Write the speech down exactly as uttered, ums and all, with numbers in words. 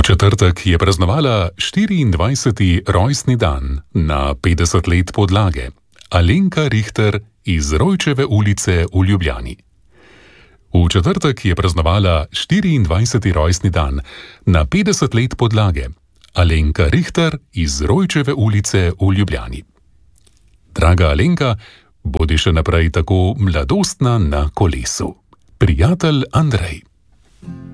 četrtek je praznovala štiriindvajseti rojstni dan na petdeset let podlage Alenka Rihter iz Rojčeve ulice v Ljubljani. V četrtek je praznovala štiriindvajseti rojstni dan na petdeset let podlage Alenka Rihter iz Rojčeve ulice v Ljubljani. Draga Alenka, bodi še naprej tako mladostna na kolesu. Prijatelj Andrej.